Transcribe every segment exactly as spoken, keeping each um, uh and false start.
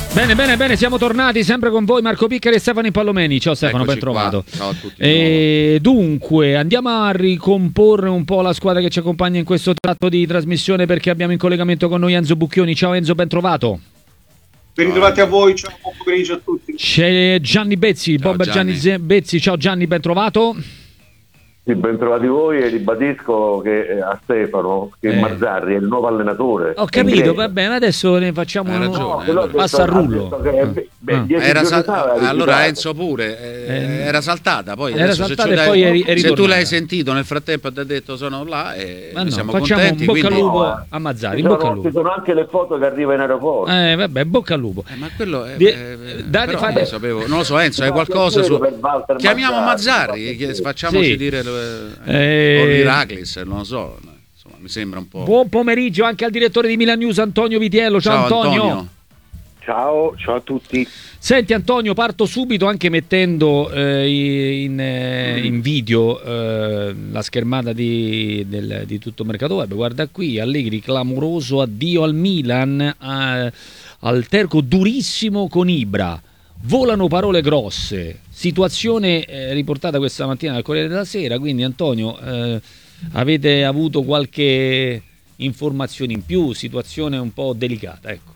Bene, bene, bene, siamo tornati sempre con voi, Marco Piccari e Stefano Impallomeni. Ciao Stefano, ben trovato. Ciao a tutti. E dunque, andiamo a ricomporre un po' la squadra che ci accompagna in questo tratto di trasmissione, perché abbiamo in collegamento con noi Enzo Bucchioni. Ciao Enzo, ben trovato. Ben ritrovati a voi, ciao, buon pomeriggio a tutti. C'è Gianni Bezzi, il bomber Gianni. Gianni Bezzi. Ciao Gianni, ben trovato. Sì, ben trovati voi, e ribadisco che a Stefano che eh. Mazzarri è il nuovo allenatore. Ho capito, va bene, adesso ne facciamo un ragione, no, allora. passa al rullo. Che, beh, ah. era sal- allora Enzo pure eh, era saltata, poi era saltata e poi eri, eri se tu l'hai sentito nel frattempo ti ha detto sono là e no, siamo facciamo contenti, un bocca quindi... al lupo a Mazzarri, ci bocca sono, al lupo. ci sono anche le foto che arriva in aeroporto. Eh vabbè, bocca al lupo. Eh, ma quello è, Di- eh, date, però fate... non sapevo, non lo so Enzo, hai qualcosa su chiamiamo Mazzarri, Mazzarri facciamoci sì. dire eh... o l'Iraclis, non lo so, insomma, mi sembra un po'. Buon pomeriggio anche al direttore di Milan News Antonio Vitiello. Ciao, ciao Antonio. Antonio. Ciao, ciao a tutti. Senti Antonio, parto subito anche mettendo eh, in, eh, in video eh, la schermata di, del, di tutto Mercato Web. Guarda qui, Allegri clamoroso addio al Milan, a, al terco durissimo con Ibra. Volano parole grosse, situazione eh, riportata questa mattina dal Corriere della Sera, quindi Antonio eh, avete avuto qualche informazione in più, situazione un po' delicata, ecco.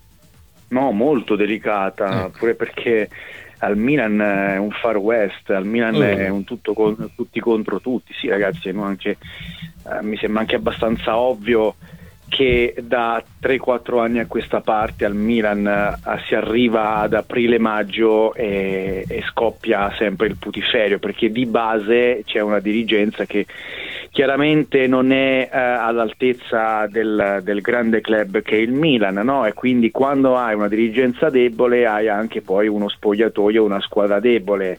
No, molto delicata, ecco. Pure perché al Milan è un far west, al Milan oh. è un tutto con, tutti contro tutti, sì ragazzi, no, anche, eh, mi sembra anche abbastanza ovvio che da tre quattro anni a questa parte al Milan eh, si arriva ad aprile-maggio e, e scoppia sempre il putiferio, perché di base c'è una dirigenza che chiaramente non è eh, all'altezza del, del grande club che è il Milan, no? E quindi quando hai una dirigenza debole hai anche poi uno spogliatoio, una squadra debole.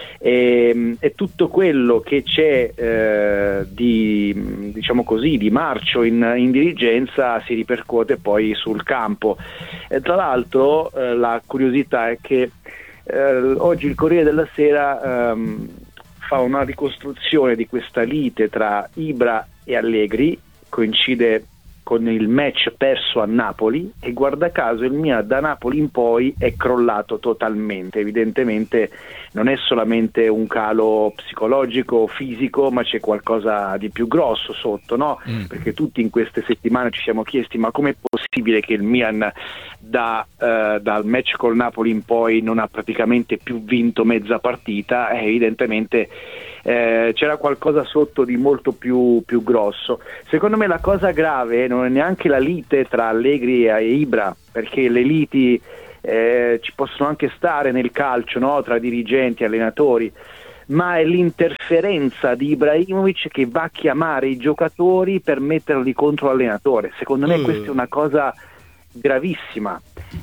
E, e tutto quello che c'è eh, di, diciamo così, di marcio in, in dirigenza si ripercuote poi sul campo. E tra l'altro eh, la curiosità è che eh, oggi il Corriere della Sera ehm, fa una ricostruzione di questa lite tra Ibra e Allegri, coincide con il match perso a Napoli, e guarda caso il Milan da Napoli in poi è crollato totalmente. Evidentemente non è solamente un calo psicologico, fisico, ma c'è qualcosa di più grosso sotto, no? Mm. Perché tutti in queste settimane ci siamo chiesti ma com'è possibile che il Milan da, eh, dal match col Napoli in poi non ha praticamente più vinto mezza partita. E evidentemente eh, c'era qualcosa sotto di molto più, più grosso. Secondo me la cosa grave non è neanche la lite tra Allegri e Ibra, perché le liti eh, ci possono anche stare nel calcio, no? Tra dirigenti e allenatori, ma è l'interferenza di Ibrahimovic che va a chiamare i giocatori per metterli contro l'allenatore. Secondo me mm. questa è una cosa gravissima,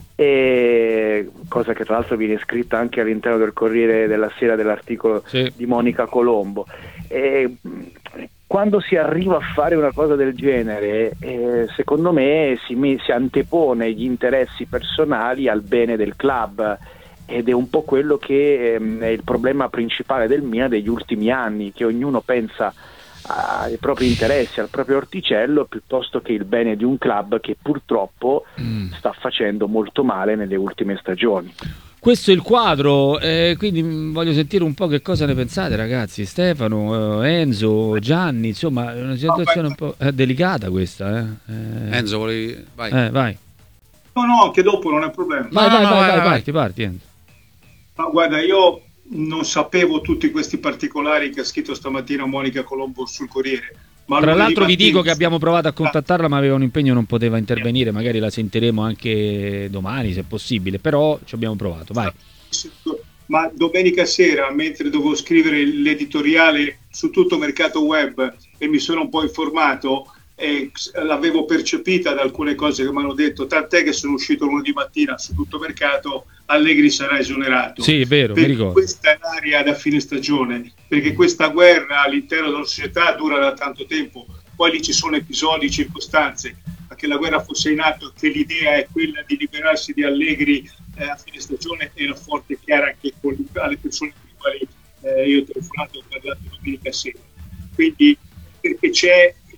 e cosa che tra l'altro viene scritta anche all'interno del Corriere della Sera, dell'articolo sì. di Monica Colombo. E quando si arriva a fare una cosa del genere, eh, secondo me si, si antepone gli interessi personali al bene del club, ed è un po' quello che ehm, è il problema principale del Milan degli ultimi anni, che ognuno pensa ai propri interessi, al proprio orticello, piuttosto che il bene di un club che purtroppo mm. sta facendo molto male nelle ultime stagioni. Questo è il quadro, eh, quindi voglio sentire un po' che cosa ne pensate ragazzi, Stefano, eh, Enzo, Gianni, insomma è una situazione un po' eh, delicata questa. Eh. Eh. Enzo, volevi... vai. Eh, vai. No, no, anche dopo non è problema. Vai, no, vai, no, vai, vai, vai, vai, parti, parti, Enzo. Ma guarda, io non sapevo tutti questi particolari che ha scritto stamattina Monica Colombo sul Corriere. Ma tra l'altro vi dico che abbiamo provato a contattarla, ma aveva un impegno, non poteva intervenire, magari la sentiremo anche domani se possibile, però ci abbiamo provato, vai. Ma domenica sera, mentre dovevo scrivere l'editoriale su tutto Mercato Web e mi sono un po' informato, e l'avevo percepita da alcune cose che mi hanno detto, tant'è che sono uscito lunedì mattina su tutto Mercato, Allegri sarà esonerato. Sì, è vero, mi ricordo. Questa è l'aria da fine stagione, perché questa guerra all'interno della società dura da tanto tempo, poi lì ci sono episodi, circostanze, ma che la guerra fosse in atto, che l'idea è quella di liberarsi di Allegri eh, a fine stagione era forte e chiara anche con, alle persone con le quali eh, io ho telefonato e ho parlato domenica sera. Quindi perché c'è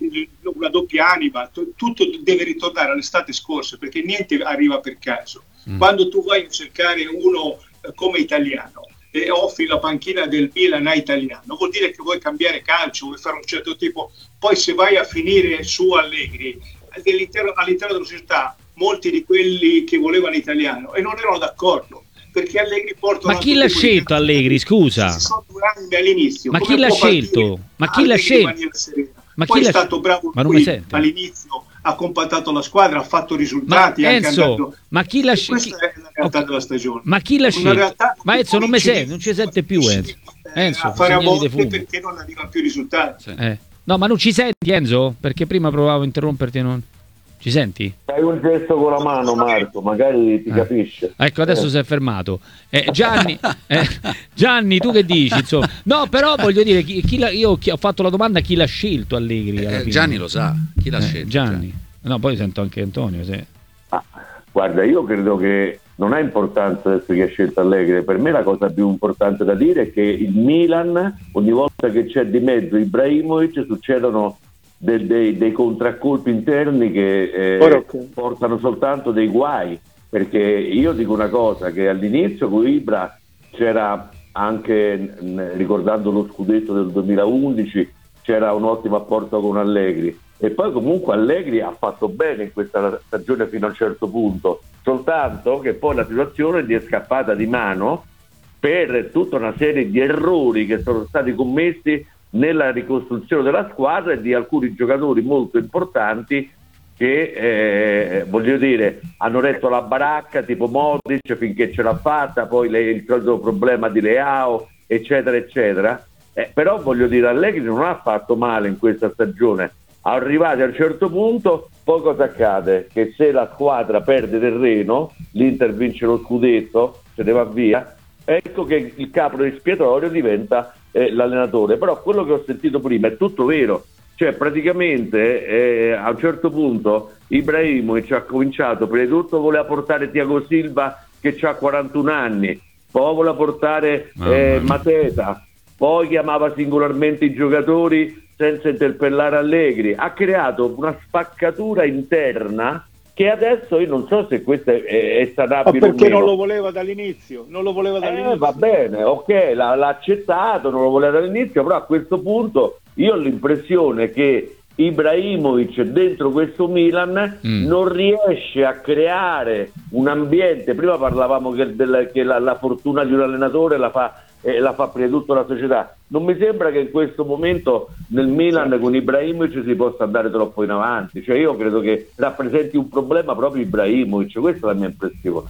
una doppia anima, t- tutto deve ritornare all'estate scorsa, perché niente arriva per caso. Mm. Quando tu vai a cercare uno eh, come italiano e offri la panchina del Milan a italiano, vuol dire che vuoi cambiare calcio, vuoi fare un certo tipo. Poi se vai a finire su Allegri, all'interno, all'interno della società, molti di quelli che volevano italiano e non erano d'accordo, perché Allegri porta. Ma chi l'ha scelto Allegri, scusa? Sono due anni all'inizio. Ma chi l'ha scelto? Ma chi l'ha scelto? Ma Poi chi è stato bravo ma lui all'inizio, ha compattato la squadra, ha fatto risultati. Ma anche Enzo, andato... ma chi l'ha scelto? Questa è la realtà okay. della stagione. Ma chi l'ha scelto? Ma Enzo non mi sente, non ci sente più Enzo. Enzo, a fare a volte perché non arriva più risultati. Sì. Eh. No, ma non ci senti Enzo? Perché prima provavo a interromperti e non... Ci senti? Fai un gesto con la mano, Marco, magari ti eh. capisce. Ecco, adesso eh. si è fermato. Eh, Gianni, eh, Gianni, tu che dici? Insomma? No, però voglio dire, chi, chi la, io chi, ho fatto la domanda chi l'ha scelto Allegri. Eh, Gianni lo sa, chi l'ha eh, scelto? Gianni. Gianni. No, poi sento anche Antonio. Se... Ah, guarda, io credo che non ha importanza adesso chi ha scelto Allegri. Per me la cosa più importante da dire è che il Milan, ogni volta che c'è di mezzo Ibrahimovic, succedono Dei, dei, dei contraccolpi interni che eh, okay. portano soltanto dei guai, perché io dico una cosa, che all'inizio con Ibra c'era anche, ricordando lo scudetto del duemilaundici, c'era un ottimo apporto con Allegri, e poi comunque Allegri ha fatto bene in questa stagione fino a un certo punto, soltanto che poi la situazione gli è scappata di mano per tutta una serie di errori che sono stati commessi nella ricostruzione della squadra e di alcuni giocatori molto importanti che eh, voglio dire hanno retto la baracca, tipo Modric finché ce l'ha fatta, poi le, il solito problema di Leao eccetera eccetera, eh, però voglio dire Allegri non ha fatto male in questa stagione. Arrivati a un certo punto poi cosa accade? Che se la squadra perde terreno, l'Inter vince lo scudetto, se ne va via, ecco che il capro espiatorio diventa Eh, l'allenatore. Però quello che ho sentito prima è tutto vero, cioè praticamente eh, a un certo punto Ibrahimovic ha cominciato, prima di tutto voleva portare Thiago Silva che ha quarantuno anni, poi voleva portare eh, Mateta, poi chiamava singolarmente i giocatori senza interpellare Allegri, ha creato una spaccatura interna che adesso io non so se questa è, è sanabile. Ma perché non lo voleva dall'inizio? Non lo voleva dall'inizio. Eh, va bene, ok, l'ha, l'ha accettato, non lo voleva dall'inizio, però a questo punto io ho l'impressione che Ibrahimovic dentro questo Milan mm. non riesce a creare un ambiente. Prima parlavamo che, del, che la, la fortuna di un allenatore la fa e la fa prima di tutto la società. Non mi sembra che in questo momento nel Milan con Ibrahimovic si possa andare troppo in avanti, cioè io credo che rappresenti un problema proprio Ibrahimovic, questa è la mia impressione.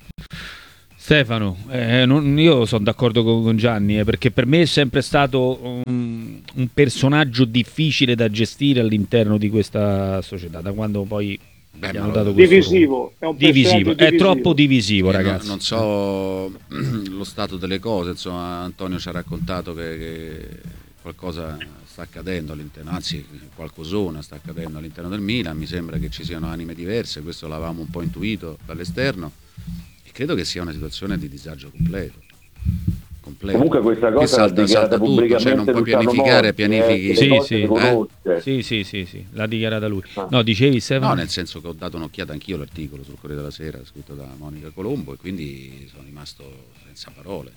Stefano, eh, non, io sono d'accordo con, con Gianni, eh, perché per me è sempre stato un, un personaggio difficile da gestire all'interno di questa società, da quando poi Beh, abbiamo dato questo divisivo, è, un divisivo. divisivo, è troppo divisivo, ragazzi. Non, non so lo stato delle cose, insomma, Antonio ci ha raccontato che, che qualcosa sta accadendo all'interno, anzi qualcosona sta accadendo all'interno del Milan, mi sembra che ci siano anime diverse, questo l'avevamo un po' intuito dall'esterno e credo che sia una situazione di disagio completo. completo. Comunque questa cosa salta, salta tutto, cioè non puoi pianificare, pianifichi. Eh, sì, sì. Eh? sì, sì, sì, sì, l'ha dichiarata lui. No, dicevi Stefano? No, nel senso che ho dato un'occhiata anch'io all'articolo sul Corriere della Sera scritto da Monica Colombo e quindi sono rimasto senza parole.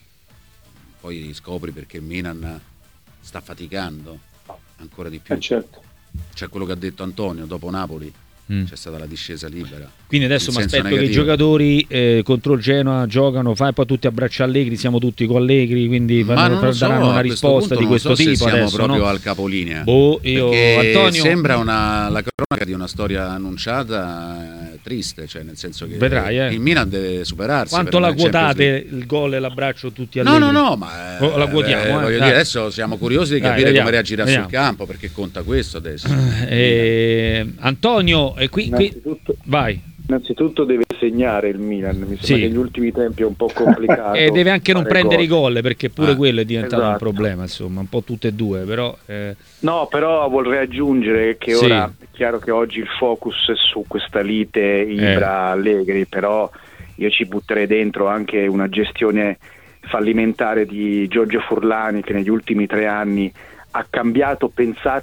Poi scopri perché Milan sta faticando ancora di più. Eh certo. C'è quello che ha detto Antonio, dopo Napoli mm. c'è stata la discesa libera. Quindi adesso mi aspetto negativo. Che i giocatori eh, contro il Genoa giocano, fai poi tutti abbracci Allegri, siamo tutti con Allegri, quindi vanno, daranno so, una risposta di questo so tipo. Siamo adesso, proprio no? al capolinea. Boh, io, Antonio... sembra una, la cronaca di una storia annunciata eh, triste, cioè nel senso che Vedrai, eh. il Milan deve superarsi. Quanto la quotate il gol e l'abbraccio tutti Allegri? No, no, no, ma oh, la quotiamo, eh, eh, dire, adesso siamo curiosi di capire dai, vediamo, come reagirà vediamo. sul campo, perché conta questo adesso. Eh, Antonio, e qui, qui... vai. Innanzitutto deve segnare il Milan, mi sembra sì. che negli ultimi tempi è un po' complicato. E deve anche non prendere gol. i gol, perché pure ah, quello è diventato esatto. un problema, insomma, un po' tutte e due, però eh... No, però vorrei aggiungere che sì. ora è chiaro che oggi il focus è su questa lite Ibra-Allegri, eh. però io ci butterei dentro anche una gestione fallimentare di Giorgio Furlani, che negli ultimi tre anni ha cambiato, pensate,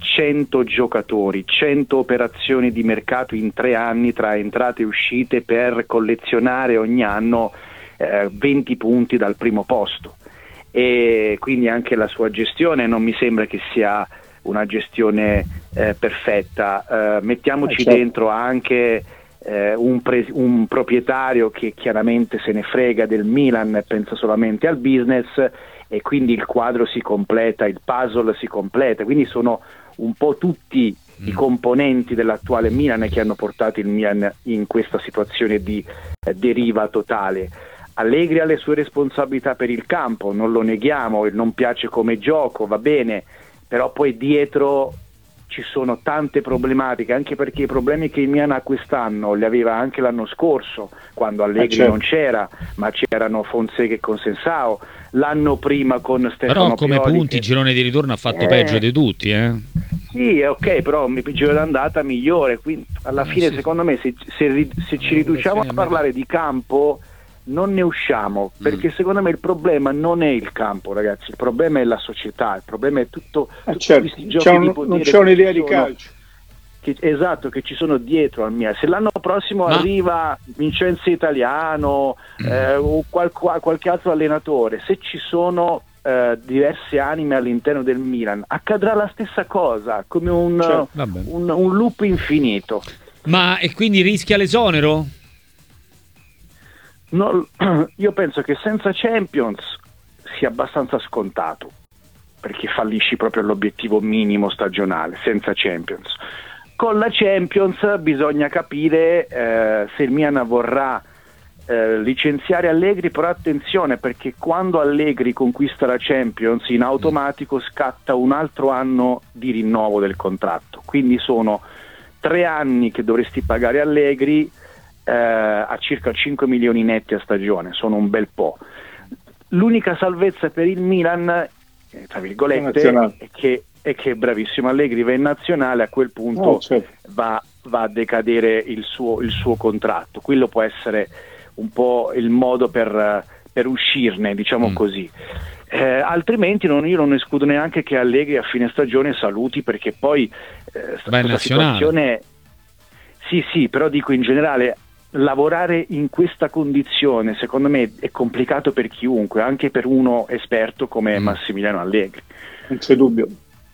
cento giocatori, cento operazioni di mercato in tre anni tra entrate e uscite per collezionare ogni anno eh, venti punti dal primo posto, e quindi anche la sua gestione non mi sembra che sia una gestione eh, perfetta. Eh, mettiamoci eh, certo. dentro anche eh, un, pre- un proprietario che chiaramente se ne frega del Milan e pensa solamente al business, e quindi il quadro si completa, il puzzle si completa, quindi sono un po' tutti mm. i componenti dell'attuale Milan che hanno portato il Milan in questa situazione di eh, deriva totale. Allegri ha le sue responsabilità per il campo, non lo neghiamo, non piace come gioco, va bene, però poi dietro ci sono tante problematiche, anche perché i problemi che il Milan ha quest'anno li aveva anche l'anno scorso, quando Allegri eh certo. non c'era, ma c'erano Fonseca e Consensao, l'anno prima con Stefano Però come Pioli, punti che... il girone di ritorno ha fatto eh... peggio di tutti, eh? Sì, è ok, però mi giro d'andata migliore, quindi alla eh, fine sì. secondo me se, se, se ci riduciamo a parlare di campo non ne usciamo, perché mm. secondo me il problema non è il campo, ragazzi, il problema è la società, il problema è tutto, eh, certo. c'è un, di non c'è un'idea di calcio che, esatto, che ci sono dietro al mio. Se l'anno prossimo Ma... arriva Vincenzo Italiano mm. eh, o qual, qualche altro allenatore, se ci sono eh, diverse anime all'interno del Milan, accadrà la stessa cosa, come un, certo. un, un loop infinito. Ma e quindi rischia l'esonero? No, io penso che senza Champions sia abbastanza scontato, perché fallisci proprio l'obiettivo minimo stagionale senza Champions. Con la Champions bisogna capire eh, se il Milan vorrà eh, licenziare Allegri, però attenzione, perché quando Allegri conquista la Champions in automatico scatta un altro anno di rinnovo del contratto, quindi sono tre anni che dovresti pagare Allegri eh, a circa cinque milioni netti a stagione, sono un bel po'. L'unica salvezza per il Milan, eh, tra virgolette, è che, è che bravissimo Allegri va in nazionale, a quel punto oh, certo. va, va a decadere il suo, il suo contratto. Quello può essere un po' il modo per, per uscirne, diciamo mm. così. Eh, altrimenti non, io non escludo neanche che Allegri a fine stagione saluti, perché poi eh, questa situazione, sì sì, però dico in generale, lavorare in questa condizione secondo me è complicato per chiunque, anche per uno esperto come mm. Massimiliano Allegri. Non c'è dubbio.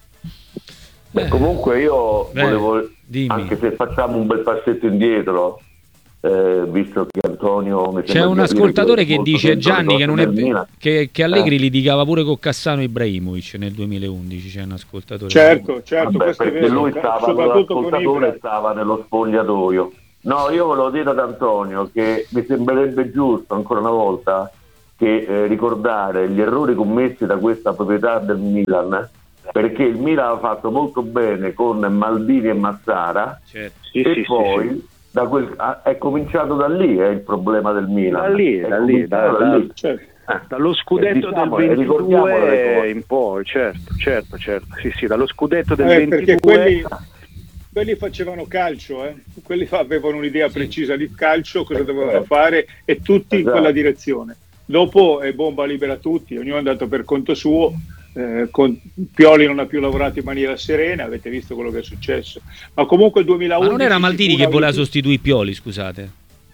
Beh, comunque io Beh, volevo, dimmi. anche se facciamo un bel passetto indietro, eh, visto che Antonio mi c'è un ascoltatore che, che dice Gianni che, non è, che, che Allegri eh. litigava pure con Cassano Ibrahimovic nel duemilaundici. C'è un ascoltatore, certo, certo. Vabbè, perché vero, lui stava, l'ascoltatore stava nello spogliatoio. No, io volevo dire ad Antonio che mi sembrerebbe giusto ancora una volta che eh, ricordare gli errori commessi da questa proprietà del Milan, perché il Milan ha fatto molto bene con Maldini e Mazzara, certo. sì, e sì, poi sì, sì. Da quel, ah, è cominciato da lì è il problema del Milan, da lì, è da lì, da, da, lì. Certo. Eh, dallo scudetto diciamo, del ventidue in poi, certo, certo, certo, sì, sì, dallo scudetto del eh, ventidue. Perché quelli, quelli facevano calcio, eh? Quelli avevano un'idea sì. precisa di calcio, cosa dovevano fare, e tutti esatto. in quella direzione. Dopo è bomba libera tutti, ognuno è andato per conto suo. Eh, con Pioli non ha più lavorato in maniera serena, avete visto quello che è successo, ma comunque il duemilaundici. Ma non era Maldini che voleva sostituire Pioli, scusate?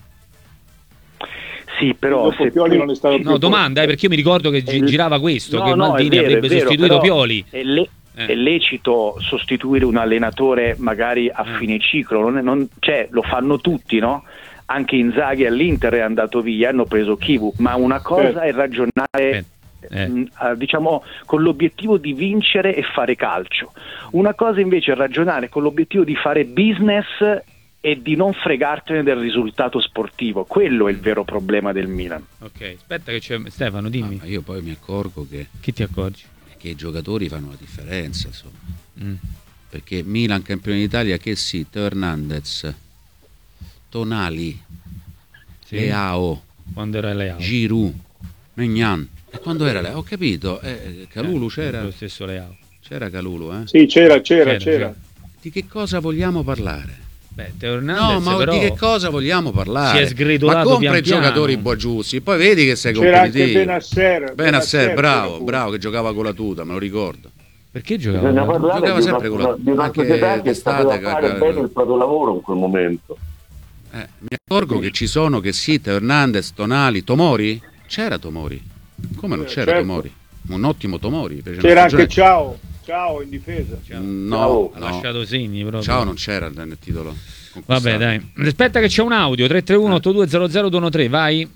Sì, però dopo se Pioli tu... non è stato più no, domanda, eh, perché io mi ricordo che gi- girava questo, no, che no, Maldini vero, avrebbe vero, sostituito Pioli. È, le- eh. è lecito sostituire un allenatore magari a eh. fine ciclo, non è, non, cioè lo fanno tutti, no? Anche Inzaghi all'Inter è andato via, hanno preso Kivu, ma una cosa eh. è ragionare eh. Eh. Mh, diciamo con l'obiettivo di vincere e fare calcio, una cosa invece è ragionare con l'obiettivo di fare business e di non fregartene del risultato sportivo. Quello è il vero problema del Milan. Ok, aspetta che c'è Stefano, dimmi. No, io poi mi accorgo che chi ti accorgi? Che i giocatori fanno la differenza, insomma. Mm. Perché Milan campione d'Italia, che sì, Teo Hernandez, Tonali, sì. Leao, quando era Leao, Giroud, Maignan. E quando era Leao? Ho capito, eh, Calulu eh, c'era lo stesso Leao. C'era Calulu, eh? Sì, c'era, c'era, c'era. c'era. Di che cosa vogliamo parlare? Beh, Teo Hernandez, no, ma però di che cosa vogliamo parlare? Si è sgretolato. Ma compra pian i giocatori piano. buon giusti, poi vedi che sei c'era competitivo. C'era anche Benasser. Benasser, bravo, bravo, che giocava con la tuta, me lo ricordo. Perché giocava? Bisogna parlare Giocava di sempre una, con la- di una anche società che d'estate, sapeva fare che- bene il proprio lavoro in quel momento. Eh, mi accorgo che ci sono che sì, Teo Hernandez, Tonali, Tomori? C'era Tomori. Come non Eh, c'era certo. Tomori? Un ottimo Tomori. fece una C'era anche stagione- Ciao, Ciao in difesa. No, Ciao. Ha no. lasciato segni proprio. Ciao non c'era nel titolo. Vabbè, dai. Aspetta che c'è un audio, tre tre uno otto due zero zero due uno tre, vai.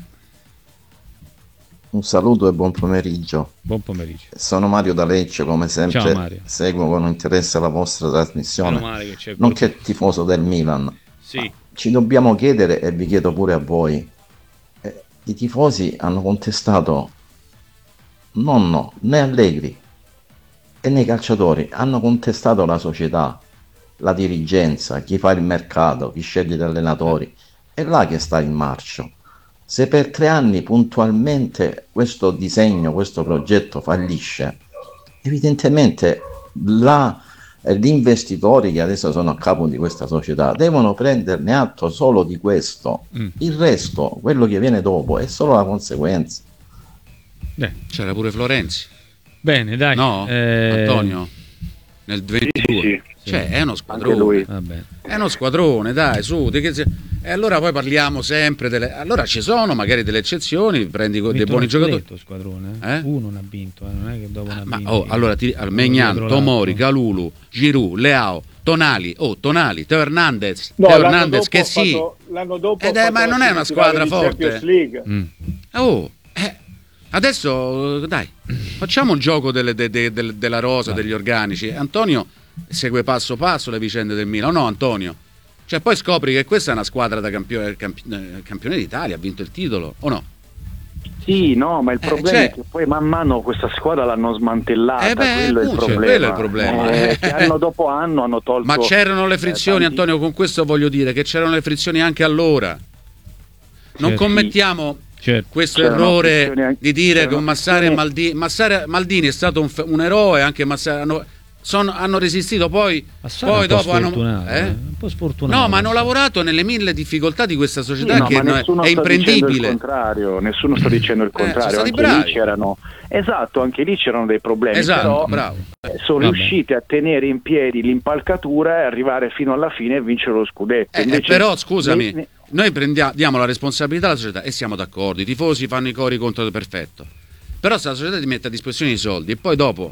Un saluto e buon pomeriggio. Buon pomeriggio. Sono Mario da Lecce, come sempre Ciao, Mario. seguo con interesse la vostra trasmissione, Meno male che c'è il nonché tifoso del Milan. Sì. Ci dobbiamo chiedere, e vi chiedo pure a voi, eh, i tifosi hanno contestato non no, né Allegri e né i calciatori, hanno contestato la società, la dirigenza, chi fa il mercato, chi sceglie gli allenatori. È là che sta il marcio. Se per tre anni puntualmente questo disegno, questo progetto fallisce, evidentemente la, eh, gli investitori che adesso sono a capo di questa società devono prenderne atto solo di questo. Mm. Il resto, quello che viene dopo, è solo la conseguenza. Beh, C'era pure Florenzi. bene, dai. No, Eh, Antonio. Nel ventidue. Sì, sì, Cioè, è uno anche squadrone. lui. Vabbè. È uno squadrone, dai, su. di che si- E allora poi parliamo sempre delle. Allora ci sono magari delle eccezioni, prendi co- Ha dei vinto buoni uno giocatori. scudetto, squadrone. Eh? Uno non ha vinto, eh, non è che dopo non ha Ma vinto. oh, allora ti, al Megnan, dietro Tomori, l'altro. Calulu, Giroud, Leao, Tonali, oh Tonali, Teo Hernandez, No, Teo l'anno Hernandez dopo che ha sì. fatto- l'anno dopo Ed ha è- fatto ma la non è una semifinale squadra di forte. Champions League. Mm. Oh, eh, adesso dai, facciamo un gioco delle- de- de- de- della rosa, degli organici. Antonio segue passo passo le vicende del Milan, o no Antonio? Cioè poi scopri che questa è una squadra da campione, campi- eh, campione d'Italia, ha vinto il titolo, o no? Sì, no, ma il Eh, problema cioè- è che poi man mano questa squadra l'hanno smantellata, Eh beh, quello, è il appunto, problema. quello è il problema. Eh, che anno dopo anno hanno tolto. Ma c'erano le frizioni, eh, tanti- Antonio, con questo voglio dire che c'erano le frizioni anche allora. Non Certo. commettiamo Certo. questo C'erano errore frizioni anche- di dire c'erano che Massara e frizioni- Maldini, Massara, Maldini è stato un, fe- un eroe, anche Massara hanno, sono- hanno resistito, poi, Massara poi è un po' dopo hanno sfortunato, eh? eh, un po' sfortunato. No, ma hanno Massara. lavorato nelle mille difficoltà di questa Sì, società no, che ma no- nessuno è sta dicendo il imprendibile. contrario, nessuno sta dicendo il Eh, sono contrario, stati anche bravi. lì c'erano esatto, anche lì c'erano dei problemi, Esatto, però bravo. eh, sono Vabbè. riusciti a tenere in piedi l'impalcatura e arrivare fino alla fine e vincere lo scudetto. Eh, Invece- però scusami, ne- ne- noi prendiamo, diamo la responsabilità alla società e siamo d'accordo, i tifosi fanno i cori contro il perfetto, però se la società ti mette a disposizione i soldi e poi dopo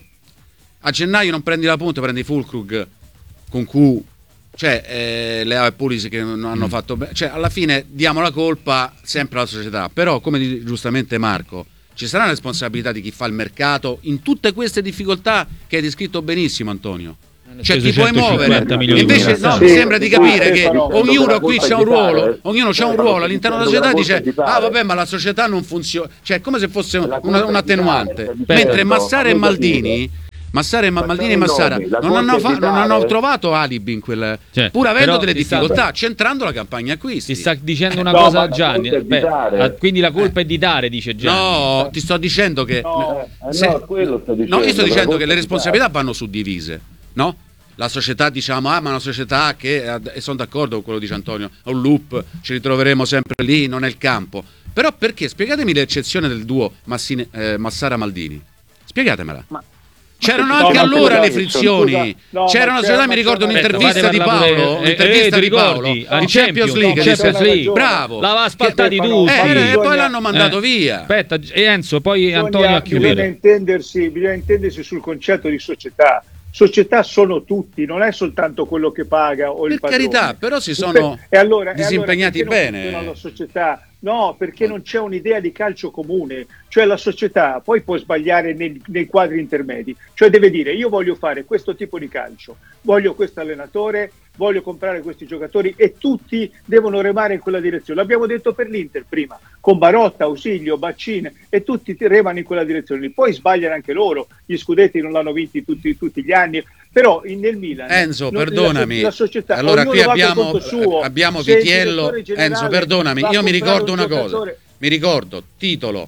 a gennaio non prendi la punta, prendi Fulkrug con Q, cioè eh, Leao e Pulisic che non hanno Mm. fatto bene, cioè alla fine diamo la colpa sempre alla società, però come dice giustamente Marco, ci sarà una responsabilità di chi fa il mercato in tutte queste difficoltà che hai descritto benissimo, Antonio. Cioè ti puoi muovere, milioni invece di no, euro. mi Sì, sembra di sì, capire che Stefano, ognuno qui c'ha un ruolo, Stefano, ognuno c'ha un Stefano, ruolo all'interno della dicendo società, la dice colpa ah di vabbè ma la società non funziona, cioè è come se fosse La una, colpa un attenuante, di Italia, mentre certo, Massara e fammi Maldini capire. Massara e Ma- Facciamo Maldini e i Massara nomi, la non hanno, colpa fa- è non hanno vitale. trovato alibi in quel Cioè, pur avendo però delle ti sta- difficoltà, centrando la campagna acquisti. Ti sta dicendo una No, cosa ma la Gianni, colpa è di aspetta, dare. ah, quindi la colpa è di dare, dice Gianni. No, ti sto dicendo che No, eh, se- no, quello sto dicendo, no, io sto la dicendo colpa che le è di responsabilità vanno suddivise, no? La società diciamo, ah ma è una società che, e sono d'accordo con quello che dice Antonio, è un loop, ci ritroveremo sempre lì, non è il campo. Però perché? Spiegatemi l'eccezione del duo Massine- eh, Massara-Maldini. Spiegatemela. Ma- C'erano ma anche che- allora no, le ma frizioni. scusa, no, C'era ma una c'era società, una mi ricordo persona- un'intervista di Aspetta, fate Paolo, parlare- un'intervista eh, eh, di ti Paolo, ricordi? di Al Champions Champions, League, no, disse, Champions League. bravo. L'aveva asfaltati Stefano, tutti. Eh, Poi e bisogna- poi l'hanno mandato Eh. via. Aspetta, e Enzo, poi Bisogna- Antonio a bisogna chiudere. intendersi, bisogna intendersi sul concetto di società. Società sono tutti, non è soltanto quello che paga o il Per padrone. carità, però si sono E allora- e disimpegnati allora perché non bene. funziona la società? No, perché non c'è un'idea di calcio comune, cioè la società poi può sbagliare nei, nei quadri intermedi, cioè deve dire io voglio fare questo tipo di calcio, voglio questo allenatore, voglio comprare questi giocatori e tutti devono remare in quella direzione. L'abbiamo detto per l'Inter prima, con Barotta, Ausilio, Baccine e tutti remano in quella direzione. Poi sbagliano anche loro, gli scudetti non l'hanno vinti tutti, tutti gli anni, però in- nel Milan Enzo, non- perdonami. la, la società, allora ognuno qui va per abbiamo, conto suo. abbiamo Se il Vitiello. direttore generale Enzo, perdonami, va a io mi comprare ricordo un una cosa. giocatore- Mi ricordo titolo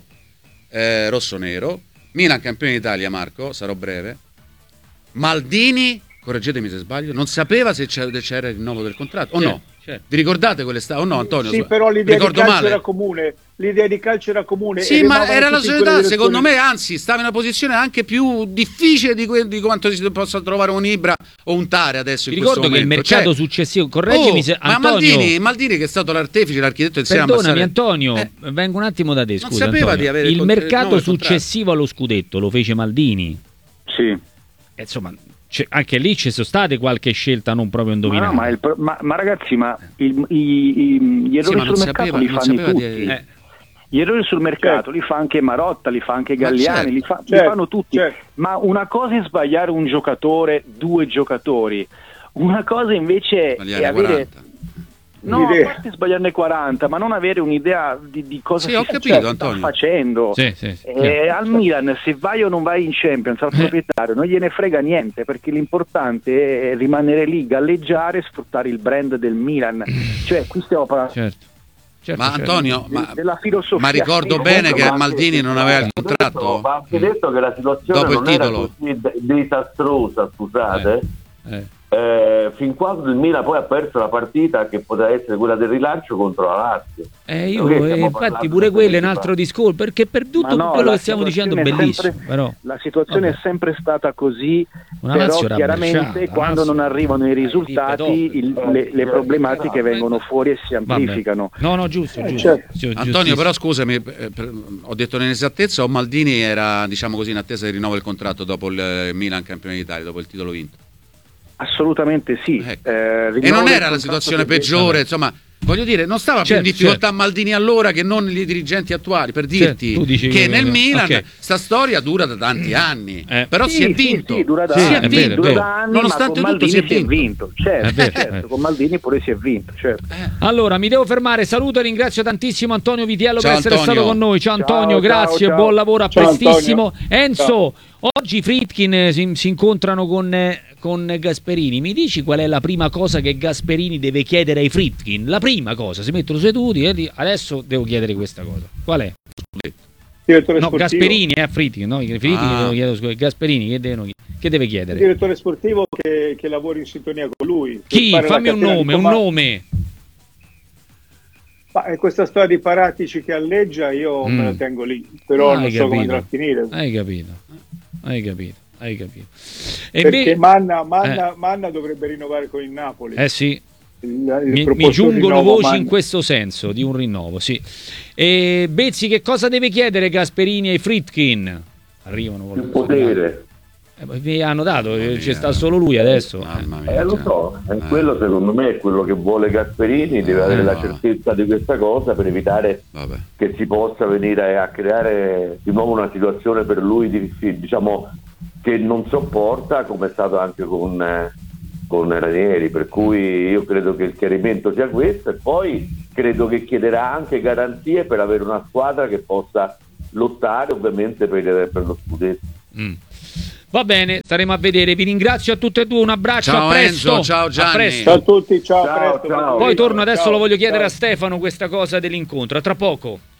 eh, rosso-nero, Milan campione d'Italia, Marco, sarò breve. Maldini, correggetemi se sbaglio, non sapeva se c'era, c'era il rinnovo del contratto o no? Certo. Vi ricordate quell'estate? O no, Antonio? Sì, però l'idea di calcio male. era comune. L'idea di calcio era comune. Sì, ma era la società, secondo me, anzi, stava in una posizione anche più difficile di, que- di quanto si possa trovare un Ibra o un Tare adesso. Vi in ricordo che il momento. mercato cioè, successivo, correggimi oh, se ma Antonio, Maldini, Maldini che è stato l'artefice, l'architetto insieme a perdonami Massare... Antonio, eh, vengo un attimo da te, scusa non sapeva Antonio. di avere il il mercato no, successivo allo scudetto lo fece Maldini. Sì. E insomma, anche lì ci sono state qualche scelta non proprio indovinata. Ma, no, ma, il, ma, ma ragazzi, ma il, i, i, gli errori sì, sul mercato sapeva, li fanno tutti. Di... Eh. Gli errori sul mercato certo. li fa anche Marotta, li fa anche Galliani, certo. li, fa, certo. li fanno tutti. Certo. Ma una cosa è sbagliare un giocatore, due giocatori. Una cosa invece Sbagliare è avere... quaranta. No, a parte sbagliarne quaranta, ma non avere un'idea di, di cosa sì, si ho capito, sta Antonio. facendo. Sì, sì, sì, eh, al Milan, se vai o non vai in Champions, al proprietario non gliene frega niente, perché l'importante è rimanere lì, galleggiare e sfruttare il brand del Milan. Cioè, qui stiamo parlando Certo. Certo, ma certo. Antonio, ma, della filosofia. ma ricordo Sì, bene che ma Maldini non aveva il detto, contratto? va anche detto che la situazione Dopo il non era titolo. così d- disastrosa, scusate. Eh, eh. Eh, fin quando il Milan poi ha perso la partita che poteva essere quella del rilancio contro la Lazio. Eh, io, Perché eh, stiamo infatti parlando pure di quello è un mesi altro fa? discorso, perché per tutto Ma no, quello la che stiamo dicendo situazione è bellissimo, sempre- però La situazione Vabbè. è sempre stata così, Una però Lazio chiaramente rabberciata, quando Lazio. non arrivano i Eh, risultati ripeto. il- le, le problematiche vengono fuori e si vabbè. amplificano. No, no, giusto, Eh, giusto. certo. Sì, Antonio, giustissimo. però scusami, eh, per- ho detto un'inesattezza o Maldini era, diciamo così, in attesa di rinnovo del contratto dopo il eh, Milan campione d'Italia, dopo il titolo vinto? Assolutamente sì. Ecco. Eh, E rinnovo non del era la contratto situazione perché- peggiore, insomma, voglio dire, non stava più Certo, in difficoltà certo. Maldini allora che non i dirigenti attuali, per dirti Certo, tu dici che che- nel Milan ok. sta storia dura da tanti anni, Eh. però Sì, si è sì, vinto. sì, dura da Sì, si è è anni, vero, è vinto. dura vero. da anni, Nonostante ma con tutto si Maldini è si è vinto. Certo, È vero, certo, eh. con Maldini pure si è vinto, certo. Allora, mi devo fermare, saluto e ringrazio tantissimo Antonio Vitiello Ciao, per essere Antonio. stato con noi. Ciao Antonio, Ciao, grazie, ciao, buon ciao. lavoro, a Ciao, prestissimo. Antonio. Enzo, Ciao. oggi Friedkin eh, si, si incontrano con, eh, con Gasperini. Mi dici qual è la prima cosa che Gasperini deve chiedere ai Friedkin? La prima cosa, si mettono seduti e di- adesso devo chiedere questa cosa. Qual è? Direttore No, sportivo. Gasperini, eh, Friedkin, no? Friedkin Ah. devo chiedere, scusa, Gasperini che, devono- che deve chiedere? Direttore sportivo che, che lavori in sintonia con lui. Chi? Per fare la Fammi un catena di nome, un comando. nome. Ma è questa storia di Paratici che alleggia, io Mm. me la tengo lì, però Hai non so capito. come andrà a finire. Hai capito, hai capito, hai capito. E Perché invece- Manna, Manna, Manna dovrebbe rinnovare con il Napoli. Eh sì, Il- il mi, mi proposto giungono rinnovo voci Manna. in questo senso di un rinnovo, sì. E Bezzi, che cosa deve chiedere Gasperini ai Friedkin? Arrivano Il potere. Eh, ma vi hanno dato, eh, Mamma ci mia. sta solo lui adesso. Mamma mia, Eh, lo cioè. so, è Eh. quello secondo me è quello che vuole Gasperini, deve Eh, avere la no. certezza di questa cosa per evitare Vabbè. che si possa venire a creare di nuovo una situazione per lui di, diciamo, che non sopporta, come è stato anche con, eh, con Ranieri, per cui io credo che il chiarimento sia questo e poi credo che chiederà anche garanzie per avere una squadra che possa lottare ovviamente per, per lo scudetto. Mm. Va bene, staremo a vedere. Vi ringrazio a tutte e due, un abbraccio, Ciao, a presto. Enzo, ciao, Gianni. A presto. Ciao a tutti, ciao, Ciao, a presto. ciao. Poi torno adesso, Ciao, lo voglio chiedere ciao. a Stefano questa cosa dell'incontro, a tra poco.